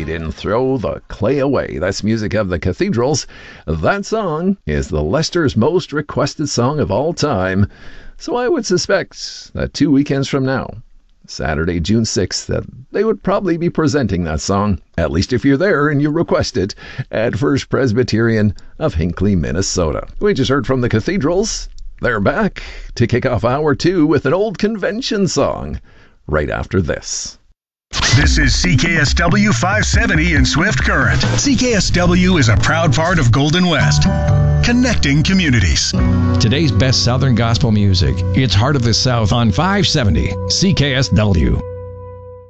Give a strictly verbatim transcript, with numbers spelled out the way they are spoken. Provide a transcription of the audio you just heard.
right in Throw the Clay Away. That's music of the Cathedrals. That song is the Lester's most requested song of all time. So I would suspect that two weekends from now, Saturday, June sixth, that they would probably be presenting that song, at least if you're there and you request it, at First Presbyterian of Hinckley, Minnesota. We just heard from the Cathedrals. They're back to kick off hour two with an old convention song right after this. This is C K S W five seventy in Swift Current. C K S W is a proud part of Golden West, connecting communities. Today's best Southern gospel music. It's Heart of the South on five seventy C K S W.